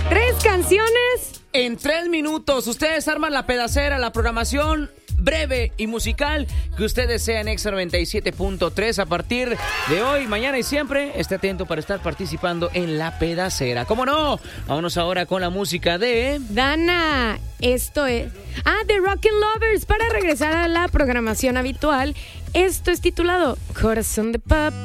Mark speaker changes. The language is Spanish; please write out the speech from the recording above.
Speaker 1: 3 canciones
Speaker 2: en 3 minutos. Ustedes arman la pedacera, la programación breve y musical que usted desea en Exa 97.3 a partir de hoy, mañana y siempre. Esté atento para estar participando en la pedacera. ¿Cómo no? Vámonos ahora con la música de
Speaker 1: Dana. Esto es The Rockin' Lovers. Para regresar a la programación habitual, esto es titulado Corazón de Papa.